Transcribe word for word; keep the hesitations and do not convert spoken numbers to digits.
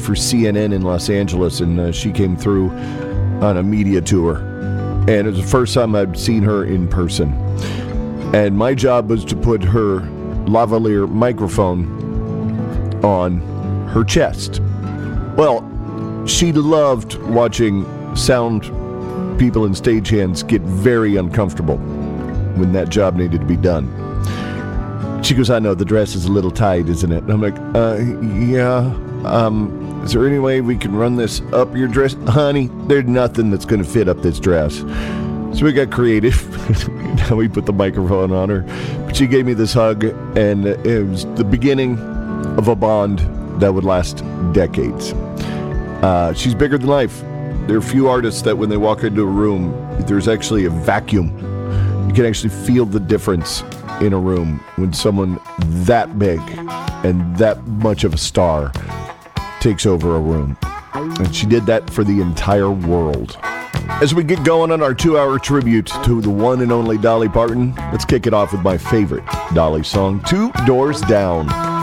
for C N N in Los Angeles, and uh, she came through on a media tour. And it was the first time I'd seen her in person. And my job was to put her lavalier microphone on her chest. Well, she loved watching sound people and stagehands get very uncomfortable when that job needed to be done. She goes, I know, the dress is a little tight, isn't it? And I'm like, uh, yeah. Um, is there any way we can run this up your dress? Honey, there's nothing that's going to fit up this dress. So we got creative. Now we put the microphone on her. But she gave me this hug, and it was the beginning of a bond that would last decades. Uh, she's bigger than life. There are few artists that when they walk into a room, there's actually a vacuum. You can actually feel the difference in a room when someone that big and that much of a star takes over a room. And she did that for the entire world. As we get going on our two-hour tribute to the one and only Dolly Parton, let's kick it off with my favorite Dolly song, Two Doors Down.